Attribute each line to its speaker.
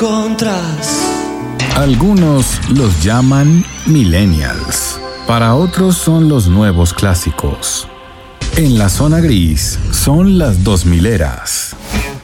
Speaker 1: Contras.
Speaker 2: Algunos los llaman millennials. Para otros son los nuevos clásicos. En la zona gris son las 2000eras.